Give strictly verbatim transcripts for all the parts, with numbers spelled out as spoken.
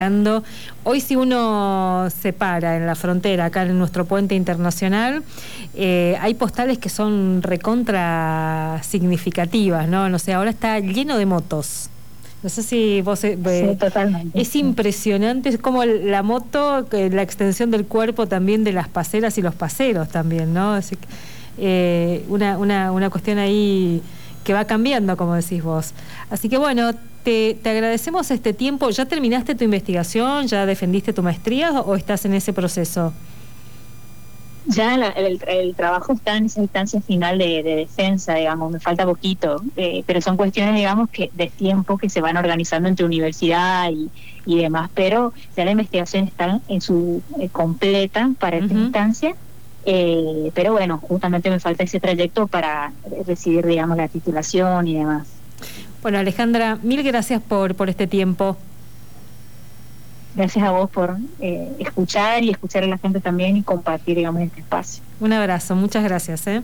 Hoy si uno se para en la frontera, acá en nuestro puente internacional, eh, hay postales que son recontra significativas, ¿no? No sé, ahora está lleno de motos. No sé si vos... Eh, Sí, totalmente. es impresionante, es como la moto, la extensión del cuerpo también de las paseras y los paseros también, ¿no? Así que, eh, una, una, una cuestión ahí que va cambiando, como decís vos. Así que bueno, te, te agradecemos este tiempo. ¿Ya terminaste tu investigación? ¿Ya defendiste tu maestría o estás en ese proceso? Ya la, el, el trabajo está en esa instancia final de, de defensa, digamos, me falta poquito, eh, pero son cuestiones, digamos, que de tiempo que se van organizando entre universidad y, y demás, pero ya la investigación está en su eh, completa para esta Uh-huh. instancia, eh, pero bueno, justamente me falta ese trayecto para recibir, digamos, la titulación y demás. Bueno, Alejandra, mil gracias por, por este tiempo. Gracias a vos por eh, escuchar y escuchar a la gente también y compartir, digamos, este espacio. Un abrazo, muchas gracias, ¿eh?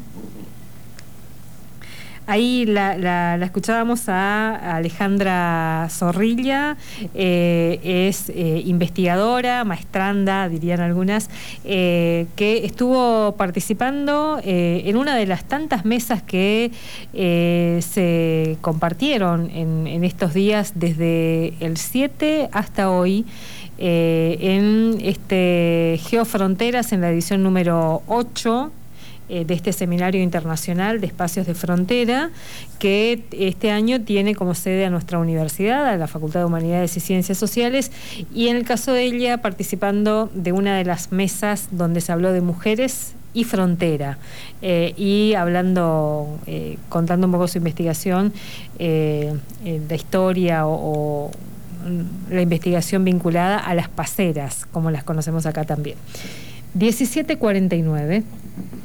Ahí la, la, la escuchábamos a Alejandra Zorrilla, eh, es eh, investigadora, maestranda, dirían algunas, eh, que estuvo participando eh, en una de las tantas mesas que eh, se compartieron en, en estos días desde el siete hasta hoy, eh, en este Geofronteras, en la edición número ocho, de este Seminario Internacional de Espacios de Frontera, que este año tiene como sede a nuestra universidad, a la Facultad de Humanidades y Ciencias Sociales, y en el caso de ella participando de una de las mesas donde se habló de mujeres y frontera, eh, y hablando, eh, contando un poco su investigación, eh, eh, de historia o, o la investigación vinculada a las paseras, como las conocemos acá también. diecisiete cuarenta y nueve.